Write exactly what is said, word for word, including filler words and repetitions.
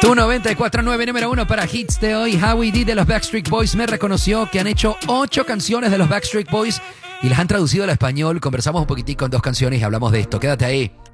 Tu noventa y cuatro punto nueve, número uno para hits de hoy. Howie D de los Backstreet Boys me reconoció que han hecho ocho canciones de los Backstreet Boys y las han traducido al español. Conversamos un poquitico en dos canciones y hablamos de esto. Quédate ahí.